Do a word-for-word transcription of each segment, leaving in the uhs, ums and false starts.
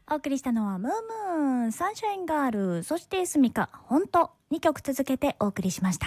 お送りしたのはムームーン、サンシャインガール、そしてスミカ、ホントにきょく続けてお送りしました。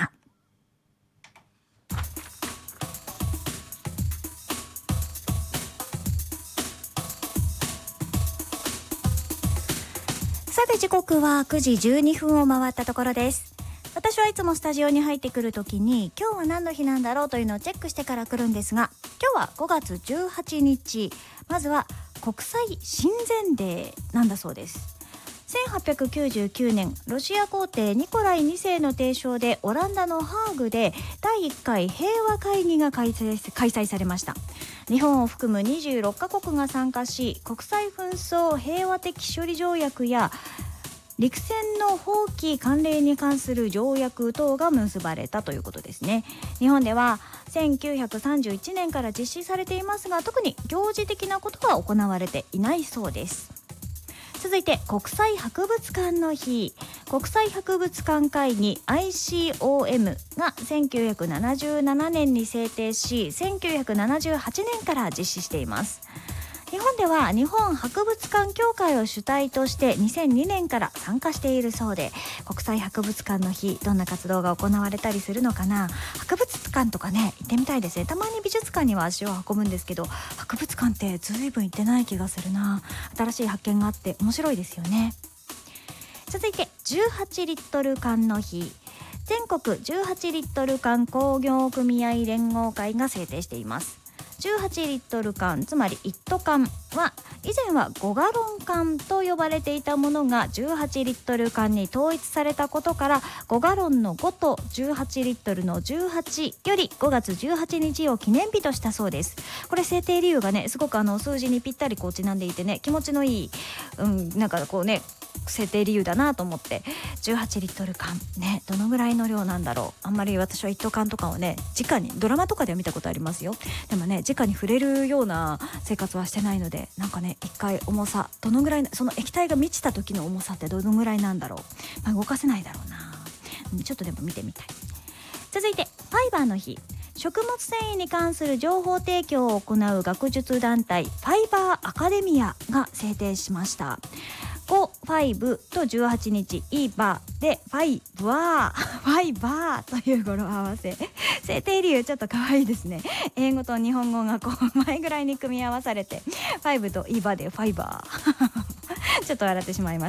さて時刻はくじじゅうにふんを回ったところです。私はいつもスタジオに入ってくるときに今日は何の日なんだろうというのをチェックしてから来るんですが、今日はごがつじゅうはちにち、まずは国際親善デーなんだそうです。せんはっぴゃくきゅうじゅうきゅうねん、ロシア皇帝ニコライにせいの提唱でオランダのハーグでだいいっかい平和会議が開催、開催されました。日本を含むにじゅうろっかこくが参加し、国際紛争平和的処理条約や陸戦の放棄慣例に関する条約等が結ばれたということですね。日本ではせんきゅうひゃくさんじゅういちねんから実施されていますが、特に行事的なことは行われていないそうです。続いて国際博物館の日。国際博物館会議 アイシーオーエム がせんきゅうひゃくななじゅうななねんに制定し、せんきゅうひゃくななじゅうはちねんから実施しています。日本では日本博物館協会を主体としてにせんにねんから参加しているそうで、国際博物館の日、どんな活動が行われたりするのかな。博物館とかね、行ってみたいですね。たまに美術館には足を運ぶんですけど、博物館ってずいぶん行ってない気がするな。新しい発見があって面白いですよね。続いてじゅうはちリットル缶の日。全国じゅうはちリットル缶工業組合連合会が制定しています。じゅうはちリットル缶、つまりいちト缶は以前はごガロン缶と呼ばれていたものがじゅうはちリットル缶に統一されたことから、ごガロンのごとじゅうはちリットルのじゅうはちよりごがつじゅうはちにちを記念日としたそうです。これ制定理由がね、すごくあの数字にぴったりこうちなんでいてね、気持ちのいい、うん、なんかこうね、制定理由だなと思って。じゅうはちリットル缶ね、どのぐらいの量なんだろう。あんまり私は一斗缶とかをね、直にドラマとかでは見たことありますよ。でもね、直に触れるような生活はしてないので、なんかね、一回重さどのぐらい、その液体が満ちた時の重さってどのぐらいなんだろう。まあ、動かせないだろうな。ちょっとでも見てみたい。続いてファイバーの日。食物繊維に関する情報提供を行う学術団体ファイバーアカデミアが制定しました。ご、ファイブとじゅうはちにち、イーバーでファイバー、ファイバーという語呂合わせ。制定理由ちょっと可愛いですね。英語と日本語がこう前ぐらいに組み合わされて、ファイブとイーバーでファイバー。ちょっと笑ってしまいました。